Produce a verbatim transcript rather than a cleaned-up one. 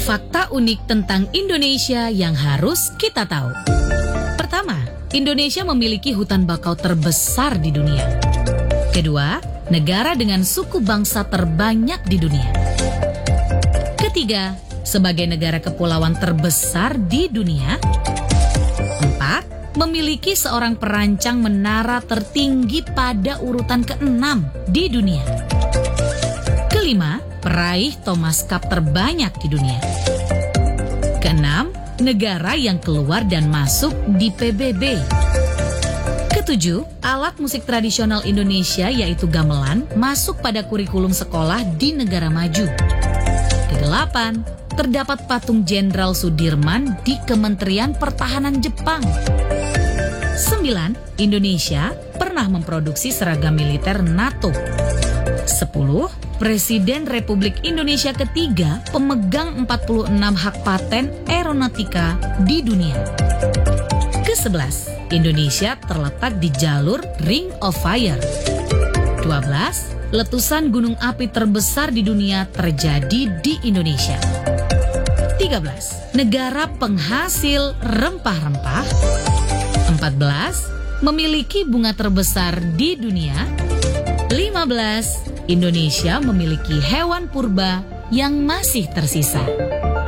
Fakta unik tentang Indonesia yang harus kita tahu. Pertama, Indonesia memiliki hutan bakau terbesar di dunia. Kedua, negara dengan suku bangsa terbanyak di dunia. Ketiga, sebagai negara kepulauan terbesar di dunia. Empat, memiliki seorang perancang menara tertinggi pada urutan keenam di dunia. Kelima, peraih Thomas Cup terbanyak di dunia. Keenam, negara yang keluar dan masuk di P B B. Ketujuh, alat musik tradisional Indonesia yaitu gamelan masuk pada kurikulum sekolah di negara maju. Kedelapan, terdapat patung Jenderal Sudirman di Kementerian Pertahanan Jepang. Sembilan, Indonesia pernah memproduksi seragam militer NATO. Sepuluh, Presiden Republik Indonesia ketiga pemegang empat puluh enam hak paten aeronautika di dunia. Kesebelas, Indonesia terletak di jalur Ring of Fire. Dua belas, letusan gunung api terbesar di dunia terjadi di Indonesia. Tiga belas, negara penghasil rempah-rempah. Empat belas, memiliki bunga terbesar di dunia. Lima belas, Indonesia memiliki hewan purba yang masih tersisa.